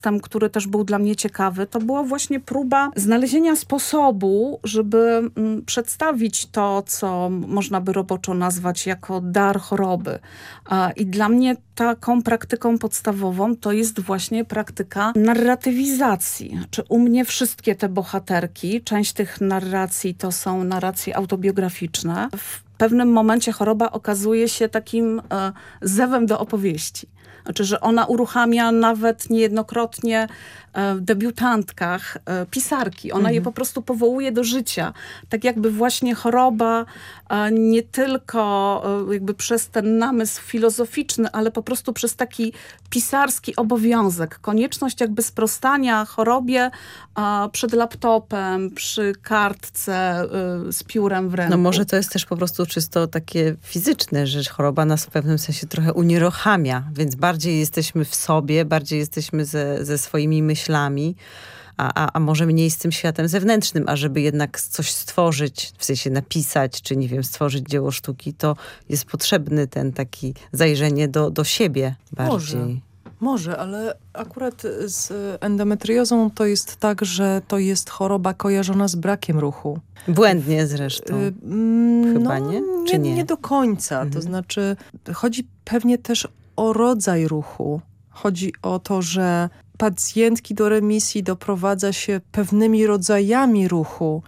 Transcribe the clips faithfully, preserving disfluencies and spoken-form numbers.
aktem, który też był dla mnie ciekawy, to była właśnie próba znalezienia sposobu, żeby mm, przedstawić to, co można by roboczo nazwać jako dar choroby. A, I dla mnie taką praktyką podstawową to jest właśnie praktyka narratywizacji. Czy u mnie wszystkie te bohaterki, część tych narracji to są narracje autobiograficzne. W pewnym momencie choroba okazuje się takim e, zewem do opowieści. Znaczy, że ona uruchamia nawet niejednokrotnie e, w debiutantkach e, pisarki. Ona mhm. je po prostu powołuje do życia. Tak jakby właśnie choroba e, nie tylko e, jakby przez ten namysł filozoficzny, ale po prostu przez taki pisarski obowiązek. Konieczność jakby sprostania chorobie e, przed laptopem, przy kartce e, z piórem w ręku. No może to jest też po prostu czysto takie fizyczne, że choroba nas w pewnym sensie trochę unieruchamia, więc bardziej jesteśmy w sobie, bardziej jesteśmy ze, ze swoimi myślami, a, a, a może mniej z tym światem zewnętrznym, a żeby jednak coś stworzyć, w sensie napisać, czy nie wiem, stworzyć dzieło sztuki, to jest potrzebny ten taki zajrzenie do, do siebie bardziej. Może. Może, ale akurat z endometriozą to jest tak, że to jest choroba kojarzona z brakiem ruchu. Błędnie zresztą. Y, Chyba no, nie? Czy nie? nie? Nie do końca. Mhm. To znaczy, chodzi pewnie też o rodzaj ruchu. Chodzi o to, że pacjentki do remisji doprowadza się pewnymi rodzajami ruchu.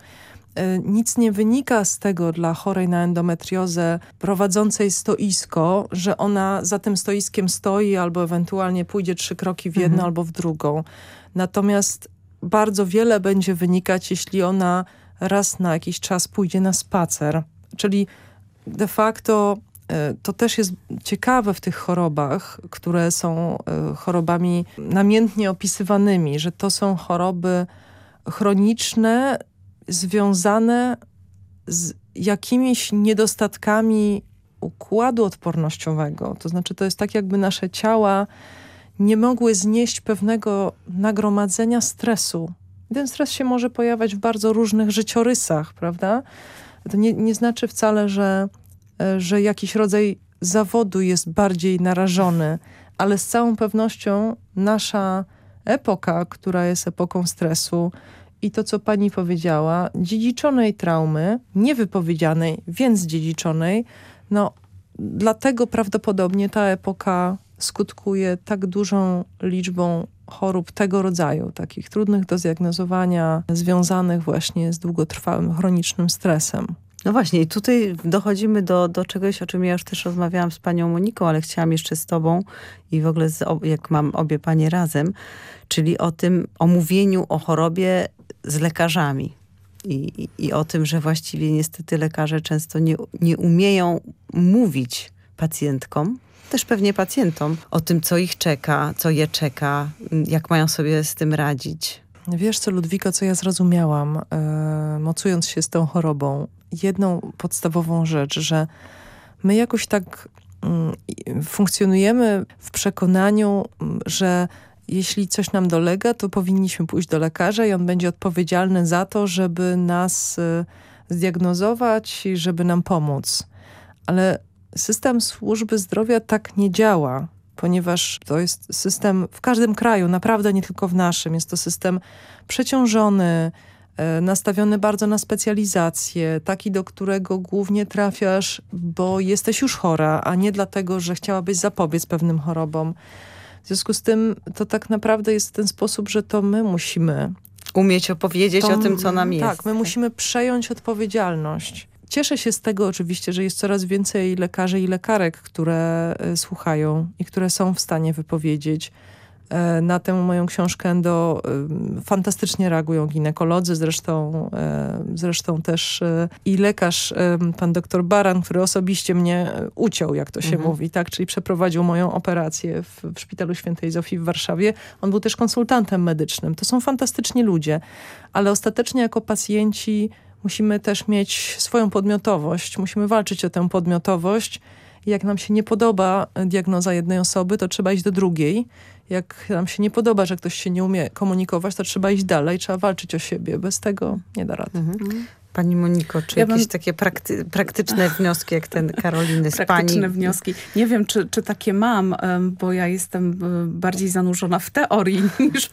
Nic nie wynika z tego dla chorej na endometriozę prowadzącej stoisko, że ona za tym stoiskiem stoi albo ewentualnie pójdzie trzy kroki w jedną mhm. albo w drugą. Natomiast bardzo wiele będzie wynikać, jeśli ona raz na jakiś czas pójdzie na spacer. Czyli de facto to też jest ciekawe w tych chorobach, które są chorobami namiętnie opisywanymi, że to są choroby chroniczne, związane z jakimiś niedostatkami układu odpornościowego. To znaczy, to jest tak, jakby nasze ciała nie mogły znieść pewnego nagromadzenia stresu. I ten stres się może pojawiać w bardzo różnych życiorysach, prawda? To nie, nie znaczy wcale, że, że jakiś rodzaj zawodu jest bardziej narażony, ale z całą pewnością nasza epoka, która jest epoką stresu, i to, co pani powiedziała, dziedziczonej traumy, niewypowiedzianej, więc dziedziczonej, no dlatego prawdopodobnie ta epoka skutkuje tak dużą liczbą chorób tego rodzaju, takich trudnych do zdiagnozowania, związanych właśnie z długotrwałym, chronicznym stresem. No właśnie i tutaj dochodzimy do, do czegoś, o czym ja już też rozmawiałam z panią Moniką, ale chciałam jeszcze z tobą i w ogóle z, jak mam obie panie razem, czyli o tym omówieniu o chorobie z lekarzami. I, i, i o tym, że właściwie niestety lekarze często nie, nie umieją mówić pacjentkom, też pewnie pacjentom, o tym, co ich czeka, co je czeka, jak mają sobie z tym radzić. Wiesz co, Ludwiko, co ja zrozumiałam, yy, mocując się z tą chorobą, jedną podstawową rzecz, że my jakoś tak yy, funkcjonujemy w przekonaniu, że jeśli coś nam dolega, to powinniśmy pójść do lekarza i on będzie odpowiedzialny za to, żeby nas y, zdiagnozować i żeby nam pomóc. Ale system służby zdrowia tak nie działa, ponieważ to jest system w każdym kraju, naprawdę nie tylko w naszym. Jest to system przeciążony, y, nastawiony bardzo na specjalizację, taki, do którego głównie trafiasz, bo jesteś już chora, a nie dlatego, że chciałabyś zapobiec pewnym chorobom. W związku z tym to tak naprawdę jest w ten sposób, że to my musimy umieć opowiedzieć to, o tym, co nam jest. Tak, my musimy przejąć odpowiedzialność. Cieszę się z tego oczywiście, że jest coraz więcej lekarzy i lekarek, które y, słuchają i które są w stanie wypowiedzieć. Y, na tę moją książkę Endo y, fantastycznie reagują ginekolodzy, zresztą, y, zresztą też y, i lekarz, y, pan doktor Baran, który osobiście mnie uciął, jak to się mhm. mówi, tak, czyli przeprowadził moją operację w, w Szpitalu Świętej Zofii w Warszawie. On był też konsultantem medycznym. To są fantastyczni ludzie, ale ostatecznie jako pacjenci musimy też mieć swoją podmiotowość, musimy walczyć o tę podmiotowość. Jak nam się nie podoba diagnoza jednej osoby, to trzeba iść do drugiej. Jak nam się nie podoba, że ktoś się nie umie komunikować, to trzeba iść dalej, trzeba walczyć o siebie. Bez tego nie da rady. Mhm. Pani Moniko, czy Ja jakieś bym... takie prakty praktyczne wnioski, jak ten Karoliny z Praktyczne pani? wnioski. Nie wiem, czy, czy takie mam, bo ja jestem bardziej zanurzona w teorii niż